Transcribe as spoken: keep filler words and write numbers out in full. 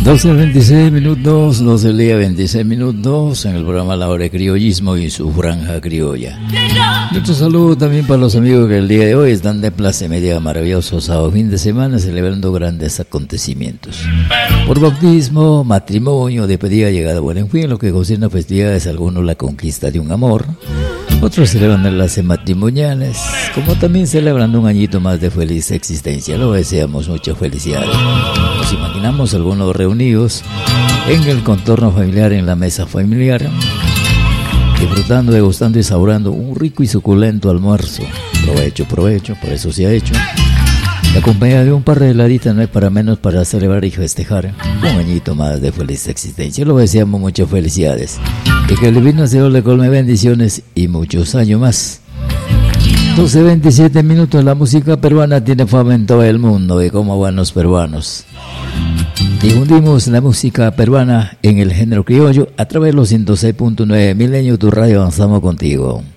doce veintiséis minutos, doce del día, veintiséis minutos, en el programa La Hora de Criollismo y su franja criolla. Nuestro saludo también para los amigos que el día de hoy están de plaza media maravilloso sábado fin de semana celebrando grandes acontecimientos. Por bautismo, matrimonio, despedida, llegada, bueno, en fin, lo que cocina festividades, algunos la conquista de un amor, otros celebran enlaces matrimoniales, como también celebrando un añito más de feliz existencia. Lo deseamos mucha felicidad. Nos imaginamos algunos reunidos en el contorno familiar, en la mesa familiar, disfrutando, degustando y saboreando un rico y suculento almuerzo. Provecho, provecho, por eso se ha hecho. La compañía de un par de heladitas no es para menos para celebrar y festejar un añito más de feliz existencia. Lo deseamos muchas felicidades. Y que el divino Señor le colme bendiciones y muchos años más. doce veintisiete minutos. La música peruana tiene fama en todo el mundo y como buenos peruanos difundimos la música peruana en el género criollo a través de los ciento seis punto nueve Milenio, tu radio, avanzamos contigo.